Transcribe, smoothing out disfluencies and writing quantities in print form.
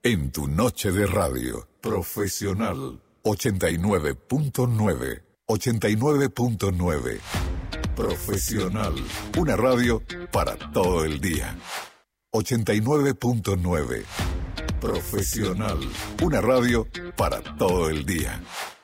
En tu noche de radio, Profesional 89.9. 89.9. Profesional. Una radio para todo el día. 89.9. Profesional. Una radio para todo el día.